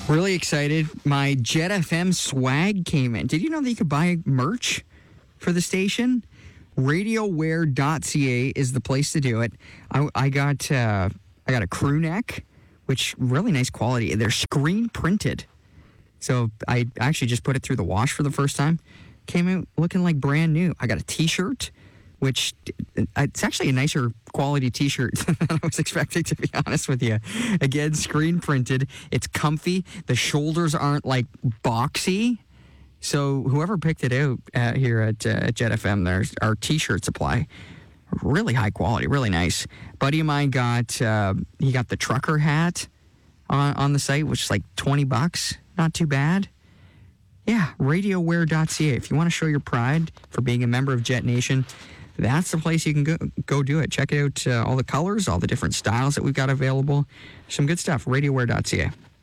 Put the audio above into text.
Really excited. My Jet FM swag came in. Did you know that you could buy merch for the station? RadioWare.ca is the place to do it. I got a crew neck, which really nice quality. They're screen printed. So I actually just put it through the wash for the first time. Came out looking like brand new. I got a t-shirt, which it's actually a nicer quality t-shirt than I was expecting, to be honest with you. Again, screen printed. It's comfy. The shoulders aren't like boxy. So whoever picked it out here at Jet FM, there's our t-shirt supply. Really high quality, really nice. Buddy of mine got the trucker hat on the site, which is like $20. Not too bad. Yeah, RadioWare.ca. If you want to show your pride for being a member of Jet Nation, that's the place you can go do it. Check out all the colors, all the different styles that we've got available. Some good stuff. RadioWare.ca.